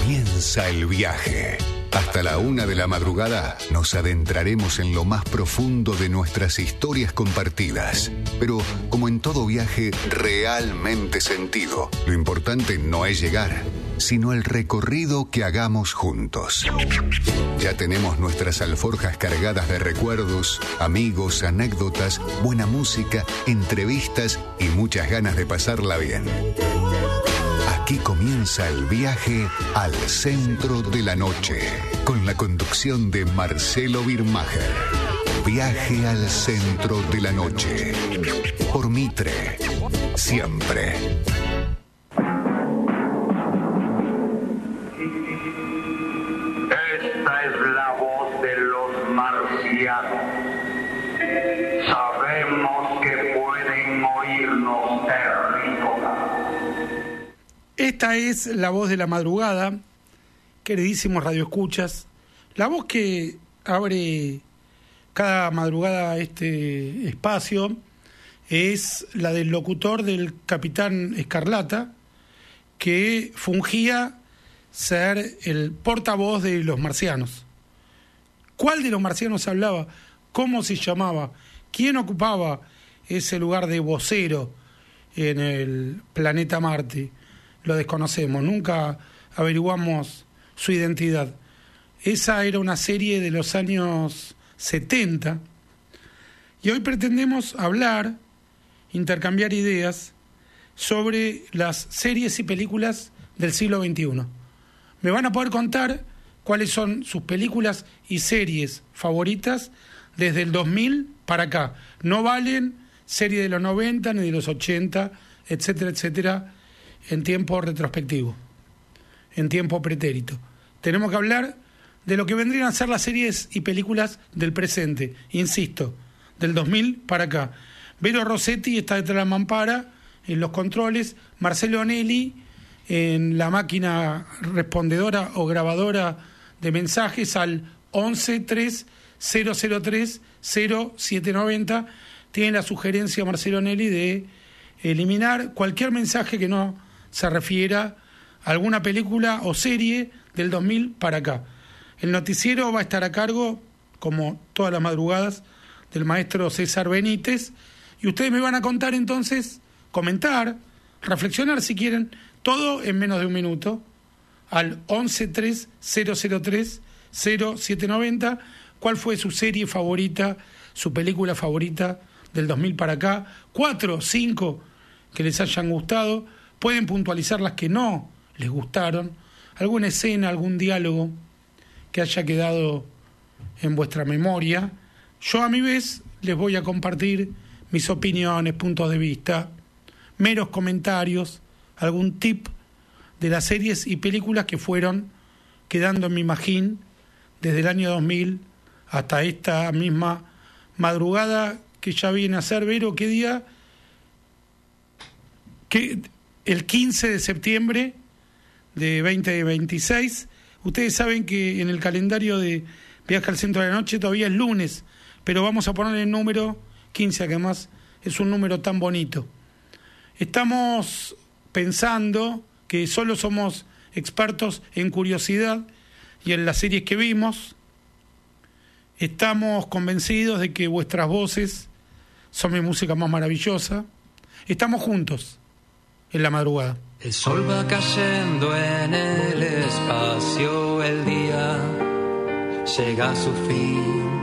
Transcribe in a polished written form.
Comienza el viaje. Hasta la 1 de la madrugada nos adentraremos en lo más profundo de nuestras historias compartidas. Pero, como en todo viaje realmente sentido, lo importante no es llegar, sino el recorrido que hagamos juntos. Ya tenemos nuestras alforjas cargadas de recuerdos, amigos, anécdotas, buena música, entrevistas y muchas ganas de pasarla bien. Aquí comienza el viaje al centro de la noche, con la conducción de Marcelo Birmacher. Viaje al centro de la noche, por Mitre, siempre. Esta es la voz de los marcianos. Sabemos que pueden oírnos, terrícolas. Esta es la voz de la madrugada, queridísimos radioescuchas, la voz que abre cada madrugada este espacio es la del locutor del Capitán Escarlata, que fungía ser el portavoz de los marcianos. ¿Cuál de los marcianos hablaba? ¿Cómo se llamaba? ¿Quién ocupaba ese lugar de vocero en el planeta Marte? Lo desconocemos, nunca averiguamos su identidad. Esa era una serie de los años 70 y hoy pretendemos hablar, intercambiar ideas sobre las series y películas del siglo XXI. Me van a poder contar cuáles son sus películas y series favoritas desde el 2000 para acá. No valen series de los 90 ni de los 80, etcétera, etcétera, en tiempo retrospectivo, en tiempo pretérito. Tenemos que hablar de lo que vendrían a ser las series y películas del presente, insisto, del 2000 para acá. Vero Rossetti está detrás de la mampara, en los controles, Marcelo Onelli en la máquina respondedora o grabadora de mensajes al 11 3 003 0790. Tiene la sugerencia Marcelo Onelli de eliminar cualquier mensaje que no se refiera a alguna película o serie del 2000 para acá. El noticiero va a estar a cargo, como todas las madrugadas, del maestro César Benítez, y ustedes me van a contar entonces, comentar, reflexionar si quieren, todo en menos de un minuto, al 11 3 003 0790, cuál fue su serie favorita, su película favorita del 2000 para acá, 4 o 5 que les hayan gustado. Pueden puntualizar las que no les gustaron, alguna escena, algún diálogo que haya quedado en vuestra memoria. Yo a mi vez les voy a compartir mis opiniones, puntos de vista, meros comentarios, algún tip de las series y películas que fueron quedando en mi magín desde el año 2000 hasta esta misma madrugada que ya viene a ser, Vero, ¿qué día? El 15 de septiembre de 2026. Ustedes saben que en el calendario de Viaje al Centro de la Noche todavía es lunes, pero vamos a poner el número 15, que además es un número tan bonito. Estamos pensando que solo somos expertos en curiosidad y en las series que vimos. Estamos convencidos de que vuestras voces son mi música más maravillosa. Estamos juntos en la madrugada. El sol va cayendo en el espacio, el día llega a su fin.